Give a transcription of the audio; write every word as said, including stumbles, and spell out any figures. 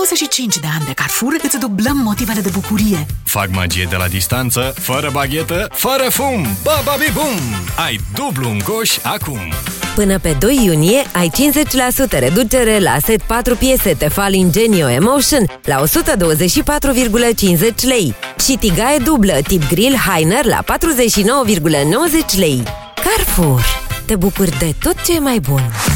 douăzeci și cinci de ani de Carrefour îți dublăm motivele de bucurie. Fac magie de la distanță, fără baghetă, fără fum. Bababi bum! Ai dublu în coș acum. Până pe doi iunie ai cincizeci la sută reducere la set patru piese Tefal Ingenio Emotion la o sută douăzeci și patru virgulă cincizeci lei și tigaie dublă tip grill Heiner la patruzeci și nouă virgulă nouăzeci lei. Carrefour. Te bucuri de tot ce e mai bun.